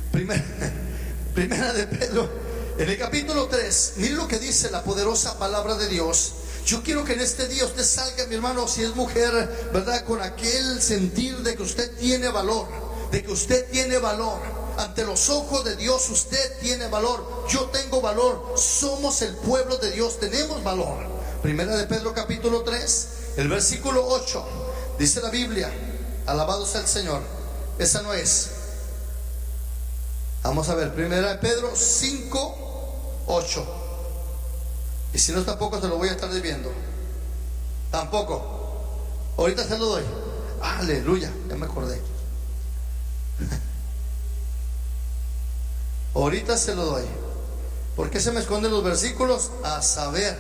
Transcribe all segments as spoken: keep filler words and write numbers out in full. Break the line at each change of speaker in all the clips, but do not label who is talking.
Primera, primera de Pedro, en el capítulo tres. Mire lo que dice la poderosa palabra de Dios. Yo quiero que en este día usted salga, mi hermano, si es mujer, ¿verdad?, con aquel sentir de que usted tiene valor, de que usted tiene valor. Ante los ojos de Dios usted tiene valor. Yo tengo valor. Somos el pueblo de Dios, tenemos valor. Primera de Pedro capítulo tres, el versículo ocho. Dice la Biblia, alabado sea el Señor. Esa no es. Vamos a ver, Primera de Pedro cinco, ocho. Y si no, tampoco se lo voy a estar debiendo. Tampoco. Ahorita se lo doy. Aleluya, ya me acordé. Ahorita se lo doy. ¿Por qué se me esconden los versículos? A saber.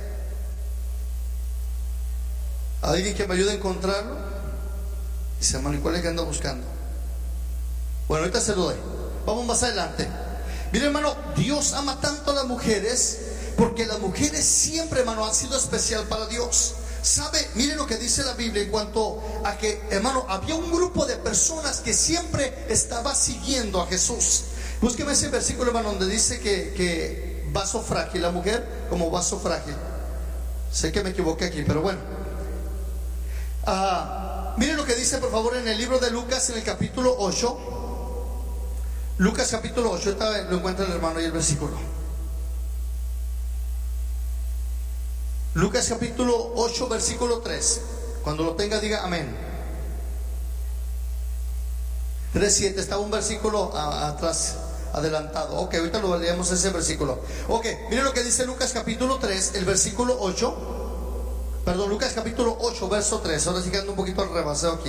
¿Alguien que me ayude a encontrarlo? Dice, hermano, ¿y cuál es que anda buscando? Bueno, ahorita se lo doy. Vamos más adelante. Mire, hermano, Dios ama tanto a las mujeres, porque las mujeres siempre, hermano, han sido especial para Dios. ¿Sabe? Mire lo que dice la Biblia en cuanto a que, hermano, había un grupo de personas que siempre estaba siguiendo a Jesús. Búsqueme ese versículo, hermano, donde dice que, que vaso frágil, la mujer como vaso frágil. Sé que me equivoqué aquí, pero bueno. Ah, mire lo que dice, por favor, en el libro de Lucas, en el capítulo ocho. Lucas capítulo ocho, esta lo encuentra el hermano ahí el versículo. Lucas capítulo ocho, versículo tres. Cuando lo tenga, diga amén. tres siete, estaba un versículo a, atrás, adelantado. Ok, ahorita lo leemos ese versículo. Ok, mire lo que dice Lucas capítulo tres, el versículo ocho. Perdón, Lucas capítulo ocho, verso tres. Ahora sí quedando un poquito al rebaseo aquí.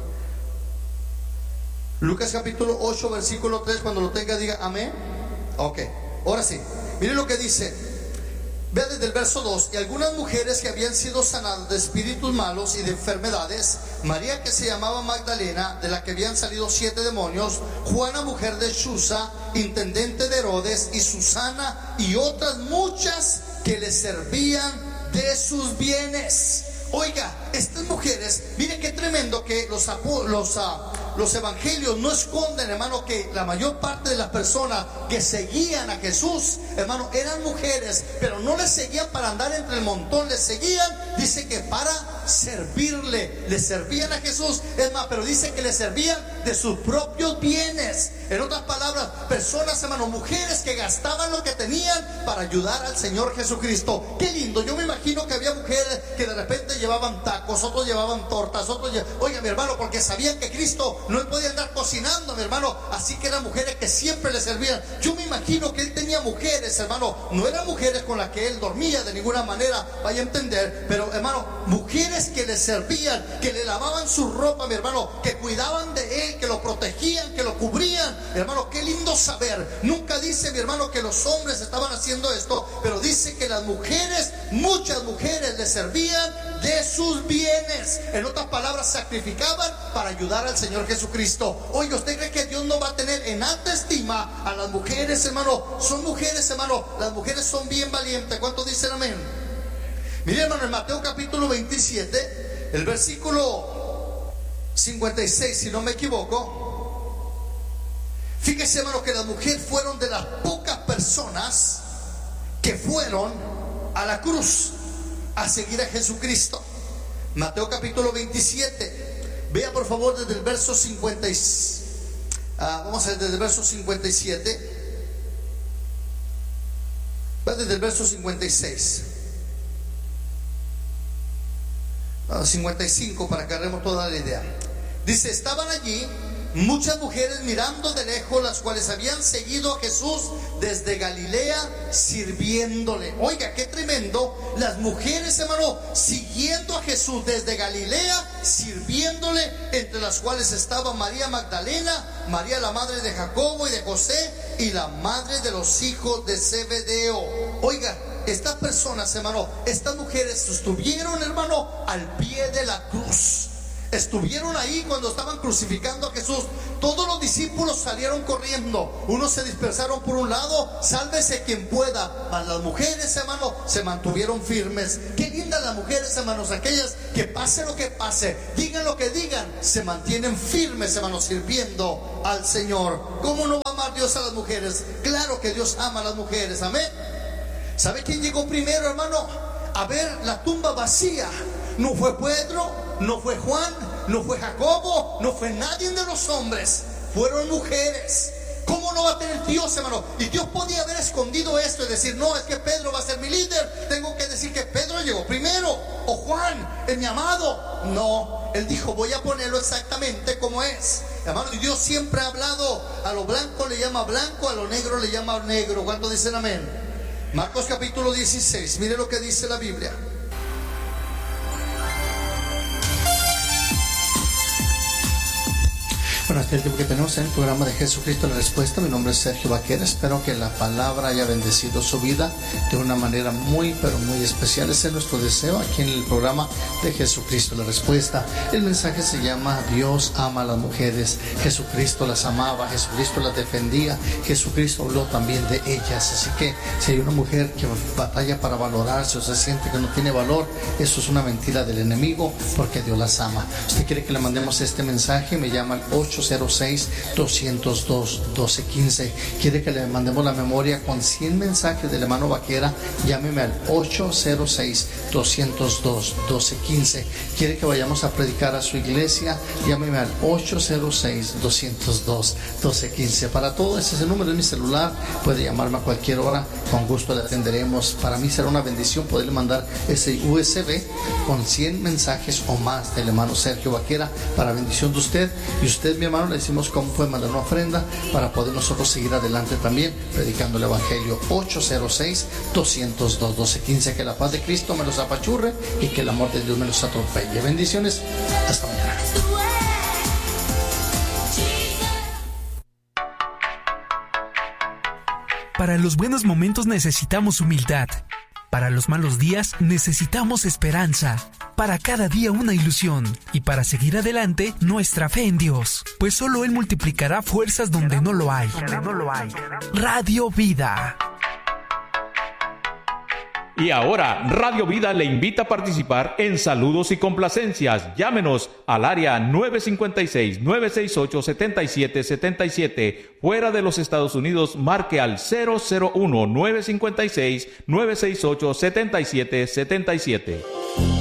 Lucas capítulo ocho, versículo tres. Cuando lo tenga, diga amén. Ok, ahora sí. Mire lo que dice. Vea desde el verso dos. Y algunas mujeres que habían sido sanadas de espíritus malos y de enfermedades, María, que se llamaba Magdalena, de la que habían salido siete demonios, Juana, mujer de Chuza, intendente de Herodes, y Susana, y otras muchas que le servían de sus bienes. Oiga, estas mujeres, mire qué tremendo que los, los, los evangelios no esconden, hermano, que la mayor parte de las personas que seguían a Jesús, hermano, eran mujeres, pero no le seguían para andar entre el montón, le seguían, dice que para servirle, le servían a Jesús. Es más, pero dice que le servían de sus propios bienes. En otras palabras, personas, hermano, mujeres que gastaban lo que tenían para ayudar al Señor Jesucristo. Qué lindo. Yo me imagino que había mujeres que de repente llevaban tacos, otros llevaban tortas, otros llevaban... Oiga, mi hermano, porque sabían que Cristo no podía andar cocinando, mi hermano, así que eran mujeres que siempre le servían. Yo me imagino que él tenía mujeres, hermano, no eran mujeres con las que él dormía de ninguna manera, vaya a entender, pero, hermano, mujeres que le servían, que le lavaban su ropa, mi hermano, que cuidaban de él, que lo protegían, que lo cubrían. Hermano, qué lindo saber. Nunca dice, mi hermano, que los hombres estaban haciendo esto, pero dice que las mujeres, muchas mujeres le servían de sus bienes. En otras palabras, sacrificaban para ayudar al Señor Jesucristo. Oye, ¿usted cree que Dios no va a tener en alta estima a las mujeres, hermano? Son mujeres, hermano, las mujeres son bien valientes. ¿Cuántos dicen amén? Mire, hermano, en Mateo capítulo veintisiete, el versículo cincuenta y seis, si no me equivoco. Fíjese, hermano, que las mujeres fueron de las pocas personas que fueron a la cruz a seguir a Jesucristo. Mateo capítulo veintisiete. Vea por favor desde el verso cincuenta y seis. Ah, vamos a ver desde el verso cincuenta y siete. Va desde el verso cincuenta y seis. Ah, cincuenta y cinco para que agarremos toda la idea. Dice, estaban allí muchas mujeres mirando de lejos, las cuales habían seguido a Jesús desde Galilea, sirviéndole. Oiga, qué tremendo. Las mujeres, hermano, siguiendo a Jesús desde Galilea, sirviéndole, entre las cuales estaba María Magdalena, María la madre de Jacobo y de José, y la madre de los hijos de Zebedeo. Oiga, estas personas, hermano, estas mujeres estuvieron, hermano, al pie de la cruz. Estuvieron ahí cuando estaban crucificando a Jesús. Todos los discípulos salieron corriendo. Unos se dispersaron por un lado, sálvese quien pueda. Mas las mujeres, hermano, se mantuvieron firmes. Qué lindas las mujeres, hermanos, aquellas que pase lo que pase, digan lo que digan, se mantienen firmes, hermanos, sirviendo al Señor. ¿Cómo no va a amar Dios a las mujeres? Claro que Dios ama a las mujeres, amén. ¿Sabe quién llegó primero, hermano, a ver la tumba vacía? No fue Pedro, no fue Juan, no fue Jacobo, no fue nadie de los hombres, fueron mujeres. ¿Cómo no va a tener Dios, hermano? Y Dios podía haber escondido esto y decir, no, es que Pedro va a ser mi líder, tengo que decir que Pedro llegó primero, o Juan, es mi amado. No, Él dijo, voy a ponerlo exactamente como es, hermano. Y Dios siempre ha hablado, a lo blanco le llama blanco, a lo negro le llama negro. ¿Cuántos dicen amén? Marcos capítulo dieciséis, mire lo que dice la Biblia. Bueno, este es el tiempo que tenemos en el programa de Jesucristo la Respuesta. Mi nombre es Sergio Vaquera. Espero que la palabra haya bendecido su vida de una manera muy, pero muy especial. Ese es nuestro deseo aquí en el programa de Jesucristo la Respuesta. El mensaje se llama Dios ama a las mujeres. Jesucristo las amaba, Jesucristo las defendía, Jesucristo habló también de ellas. Así que si hay una mujer que batalla para valorarse o se siente que no tiene valor, eso es una mentira del enemigo, porque Dios las ama. Usted quiere que le mandemos este mensaje, me llama al ocho cero seis, dos cero dos, uno dos uno cinco. Quiere que le mandemos la memoria con cien mensajes del hermano Vaquera, llámeme al ocho cero seis, dos cero dos, uno dos uno cinco. Quiere que vayamos a predicar a su iglesia, llámeme al ocho cero seis, dos cero dos, uno dos uno cinco. Para todo, ese es el número de mi celular, puede llamarme a cualquier hora, con gusto le atenderemos. Para mí será una bendición poderle mandar ese U S B con cien mensajes o más del hermano Sergio Vaquera, para bendición de usted. Y usted, mi hermano, le decimos cómo puede mandar una ofrenda para poder nosotros seguir adelante también predicando el evangelio. Ocho cero seis, dos cero dos, uno dos uno cinco. Que la paz de Cristo me los apachurre y que el amor de Dios me los atropelle. Bendiciones, hasta mañana.
Para los buenos momentos necesitamos humildad. Para los malos días necesitamos esperanza. Para cada día una ilusión. Y para seguir adelante, nuestra fe en Dios. Pues solo Él multiplicará fuerzas donde no lo hay. Radio Vida.
Y ahora, Radio Vida le invita a participar en saludos y complacencias. Llámenos al área nueve cinco seis, nueve seis ocho, siete siete siete siete. Fuera de los Estados Unidos, marque al cero cero uno, nueve cinco seis, nueve seis ocho, siete siete siete siete.